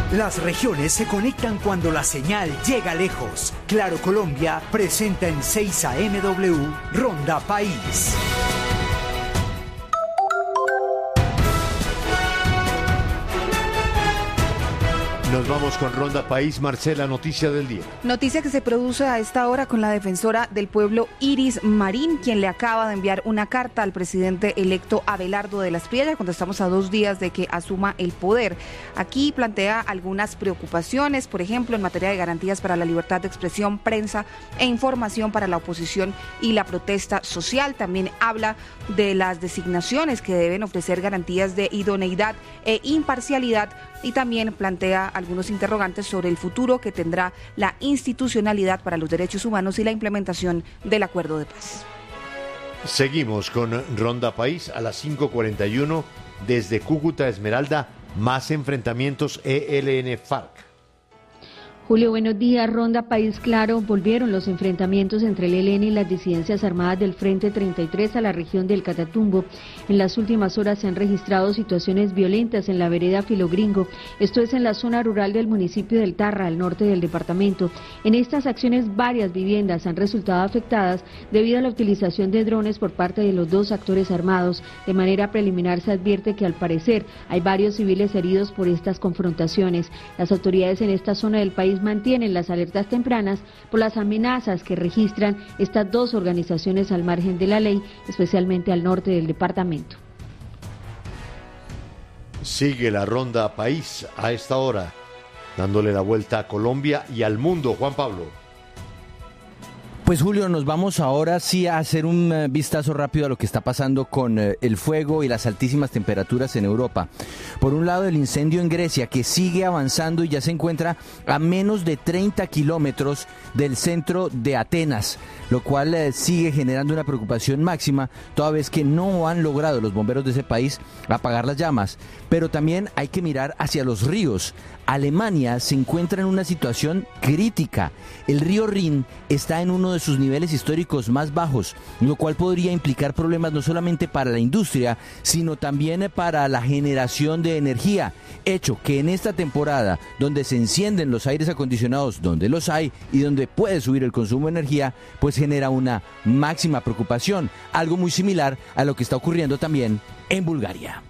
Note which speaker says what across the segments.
Speaker 1: Las regiones se conectan cuando la señal llega lejos. Claro Colombia presenta en 6 AMW Ronda País.
Speaker 2: Nos vamos con Ronda País. Marcela, noticia del día.
Speaker 3: Noticia que se produce a esta hora con la defensora del pueblo Iris Marín, quien le acaba de enviar una carta al presidente electo Abelardo de la Espriella cuando estamos a 2 días de que asuma el poder. Aquí plantea algunas preocupaciones, por ejemplo, en materia de garantías para la libertad de expresión, prensa e información para la oposición y la protesta social. También habla de las designaciones que deben ofrecer garantías de idoneidad e imparcialidad y también plantea algunos interrogantes sobre el futuro que tendrá la institucionalidad para los derechos humanos y la implementación del acuerdo de paz.
Speaker 2: Seguimos con Ronda País a las 5:41 desde Cúcuta, Esmeralda, más enfrentamientos ELN-FARC.
Speaker 4: Julio, buenos días. Ronda País. Claro, volvieron los enfrentamientos entre el ELN y las disidencias armadas del Frente 33 a la región del Catatumbo. En las últimas horas se han registrado situaciones violentas en la vereda Filogringo, esto es en la zona rural del municipio del Tarra, al norte del departamento. En estas acciones varias viviendas han resultado afectadas debido a la utilización de drones por parte de los dos actores armados. De manera preliminar se advierte que al parecer hay varios civiles heridos por estas confrontaciones. Las autoridades en esta zona del país mantienen las alertas tempranas por las amenazas que registran estas dos organizaciones al margen de la ley, especialmente al norte del departamento.
Speaker 2: Sigue la Ronda País a esta hora, dándole la vuelta a Colombia y al mundo. Juan Pablo.
Speaker 5: Pues Julio, nos vamos ahora sí a hacer un vistazo rápido a lo que está pasando con el fuego y las altísimas temperaturas en Europa. Por un lado, el incendio en Grecia, que sigue avanzando y ya se encuentra a menos de 30 kilómetros del centro de Atenas, lo cual sigue generando una preocupación máxima, toda vez que no han logrado los bomberos de ese país apagar las llamas. Pero también hay que mirar hacia los ríos. Alemania se encuentra en una situación crítica. El río Rin está en uno de sus niveles históricos más bajos, lo cual podría implicar problemas no solamente para la industria, sino también para la generación de energía. Hecho que en esta temporada, donde se encienden los aires acondicionados, donde los hay y donde puede subir el consumo de energía, pues genera una máxima preocupación. Algo muy similar a lo que está ocurriendo también en Bulgaria.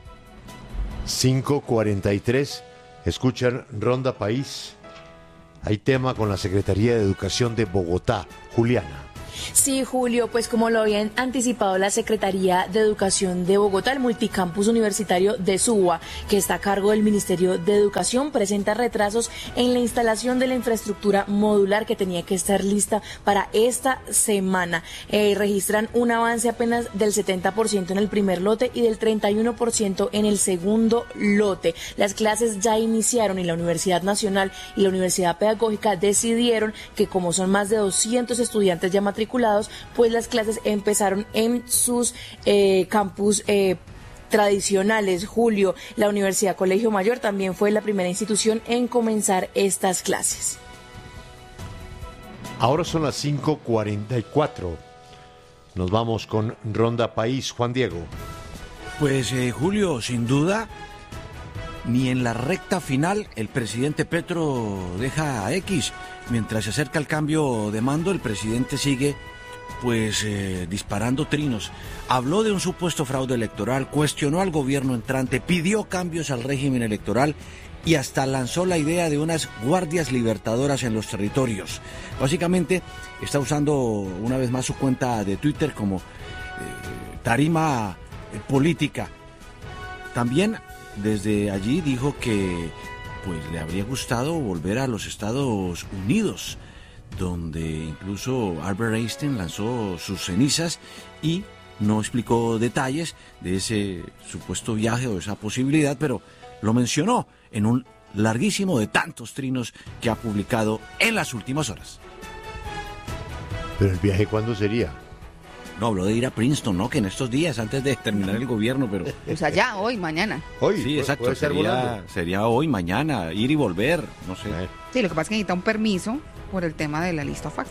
Speaker 2: 5:43. Escuchan Ronda País. Hay tema con la Secretaría de Educación de Bogotá. Juliana.
Speaker 6: Sí, Julio, pues como lo habían anticipado la Secretaría de Educación de Bogotá, el multicampus universitario de Suba, que está a cargo del Ministerio de Educación, presenta retrasos en la instalación de la infraestructura modular que tenía que estar lista para esta semana. Registran un avance apenas del 70% en el primer lote y del 31% en el segundo lote. Las clases ya iniciaron y la Universidad Nacional y la Universidad Pedagógica decidieron que como son más de 200 estudiantes ya matriculados, pues las clases empezaron en sus campus tradicionales. Julio, la Universidad Colegio Mayor también fue la primera institución en comenzar estas clases.
Speaker 2: Ahora son las 5:44. Nos vamos con Ronda País. Juan Diego.
Speaker 7: Pues Julio, sin duda, ni en la recta final el presidente Petro deja a X. Mientras se acerca el cambio de mando, el presidente sigue disparando trinos. Habló de un supuesto fraude electoral, cuestionó al gobierno entrante, pidió cambios al régimen electoral y hasta lanzó la idea de unas guardias libertadoras en los territorios. Básicamente está usando una vez más su cuenta de Twitter como tarima política. También desde allí dijo que le habría gustado volver a los Estados Unidos, donde incluso Albert Einstein lanzó sus cenizas y no explicó detalles de ese supuesto viaje o esa posibilidad, pero lo mencionó en un larguísimo de tantos trinos que ha publicado en las últimas horas.
Speaker 2: ¿Pero el viaje cuándo sería?
Speaker 7: No, habló de ir a Princeton, ¿no? Que en estos días, antes de terminar el gobierno, pero...
Speaker 3: O sea, ya, hoy, mañana.
Speaker 2: Hoy,
Speaker 7: sí, exacto, sería hoy, mañana, ir y volver, no sé.
Speaker 3: Sí, lo que pasa es que necesita un permiso por el tema de la lista FAC.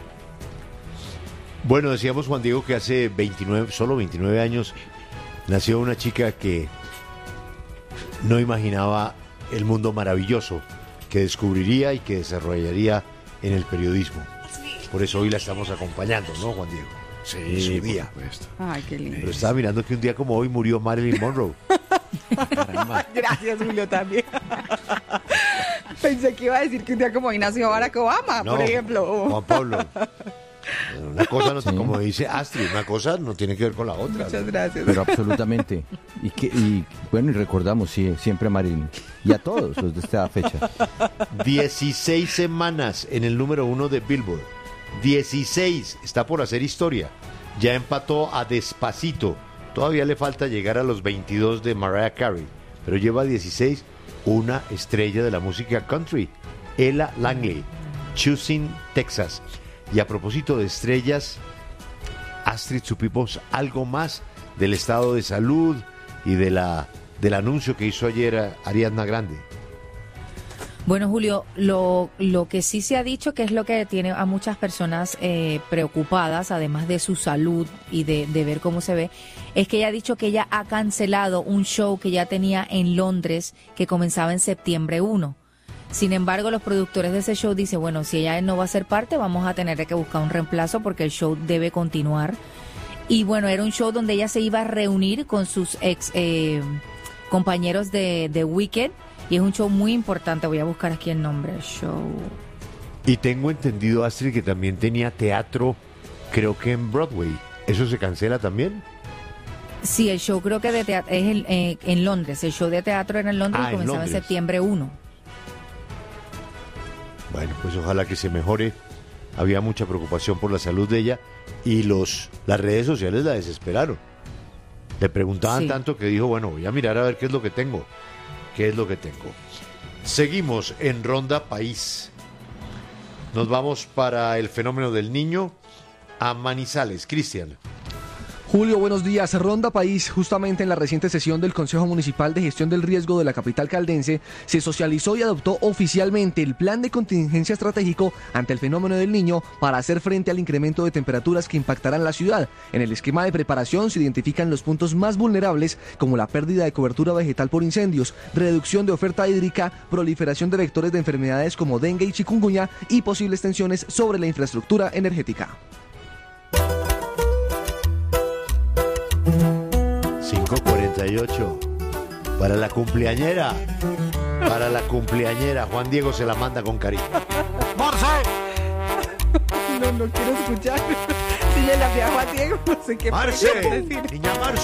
Speaker 2: Bueno, decíamos, Juan Diego, que hace solo 29 años nació una chica que no imaginaba el mundo maravilloso que descubriría y que desarrollaría en el periodismo. Por eso hoy la estamos acompañando, ¿no, Juan Diego?
Speaker 7: Sí,
Speaker 2: en su día.
Speaker 3: Ay, qué lindo.
Speaker 2: Pero estaba mirando que un día como hoy murió Marilyn Monroe.
Speaker 3: Gracias, Julio, también. Pensé que iba a decir que un día como hoy nació Barack Obama,
Speaker 2: No,
Speaker 3: por ejemplo.
Speaker 2: Juan Pablo. Una cosa, no, como dice Astrid, una cosa no tiene que ver con la otra.
Speaker 3: Muchas gracias.
Speaker 5: Pero absolutamente. Y bueno, y recordamos siempre a Marilyn. Y a todos los de esta fecha.
Speaker 2: 16 semanas en el número 1 de Billboard. 16. Está por hacer historia. Ya empató a Despacito. Todavía le falta llegar a los 22 de Mariah Carey. Pero lleva 16. Una estrella de la música country. Ella Langley. Choosing Texas. Y a propósito de estrellas, Astrid, supimos algo más del estado de salud y del anuncio que hizo ayer Ariana Grande.
Speaker 8: Bueno, Julio, lo que sí se ha dicho, que es lo que tiene a muchas personas preocupadas, además de su salud y de ver cómo se ve, es que ella ha dicho que ella ha cancelado un show que ya tenía en Londres que comenzaba en septiembre 1. Sin embargo, los productores de ese show dicen, bueno, si ella no va a ser parte, vamos a tener que buscar un reemplazo porque el show debe continuar. Y bueno, era un show donde ella se iba a reunir con sus ex compañeros de Wicked, y es un show muy importante. Voy a buscar aquí el nombre del show.
Speaker 2: Y tengo entendido, Astrid, que también tenía teatro, creo que en Broadway. ¿Eso se cancela también?
Speaker 8: Sí, el show creo que de teatro es en Londres. El show de teatro era en Londres y comenzaba en septiembre 1.
Speaker 2: Bueno, pues ojalá que se mejore. Había mucha preocupación por la salud de ella y las redes sociales la desesperaron. Le preguntaban tanto que dijo, bueno, voy a mirar a ver qué es lo que tengo. ¿Qué es lo que tengo? Seguimos en Ronda País. Nos vamos para el fenómeno del niño a Manizales. Cristian.
Speaker 9: Julio, buenos días. Ronda País, justamente en la reciente sesión del Consejo Municipal de Gestión del Riesgo de la capital caldense, se socializó y adoptó oficialmente el plan de contingencia estratégico ante el fenómeno del niño para hacer frente al incremento de temperaturas que impactarán la ciudad. En el esquema de preparación se identifican los puntos más vulnerables, como la pérdida de cobertura vegetal por incendios, reducción de oferta hídrica, proliferación de vectores de enfermedades como dengue y chikungunya y posibles tensiones sobre la infraestructura energética.
Speaker 2: 5:48 para la cumpleañera. Para la cumpleañera. Juan Diego se la manda con cariño.
Speaker 7: ¡Marce!
Speaker 3: No quiero escuchar. Si me la vi a Juan Diego, no sé qué.
Speaker 2: Marce,
Speaker 3: decir.
Speaker 2: niña Marce.